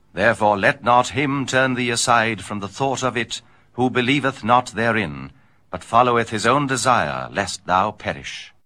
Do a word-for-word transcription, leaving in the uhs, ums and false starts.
Therefore let not him turn thee aside from the thought of it, who believeth not therein, but followeth his own desire, lest thou perish.